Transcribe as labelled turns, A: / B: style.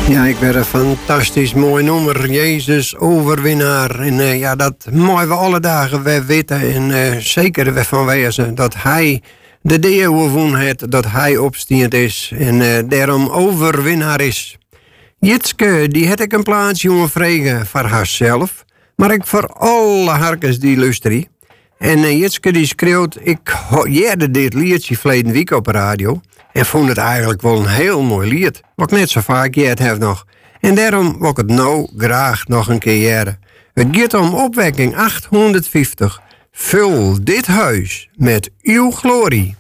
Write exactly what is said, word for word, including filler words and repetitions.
A: Ja, ik ben een fantastisch mooi nummer. Jezus overwinnaar. En uh, ja, dat mogen we alle dagen weer weten. En uh, zeker weer van wezen dat hij de deel gewonnen heeft. Dat hij opstiend is. En uh, daarom overwinnaar is. Jitske, die had ik een plaats jongen vregen voor haarzelf. Maar ik voor alle harkens die luisteren. En uh, Jitske die schreeuwt, ik hoorde dit liedje verleden week op de radio. En vond het eigenlijk wel een heel mooi lied. Wat ik net zo vaak gehoord heb nog. En daarom wil ik het nou graag nog een keer jaren. Het gaat om opwekking achthonderdvijftig. Vul dit huis met uw glorie.